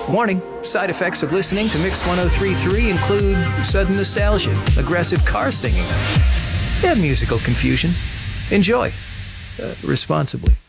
Warning, side effects of listening to Mix 103.3 include sudden nostalgia, aggressive car singing, and musical confusion. Enjoy responsibly.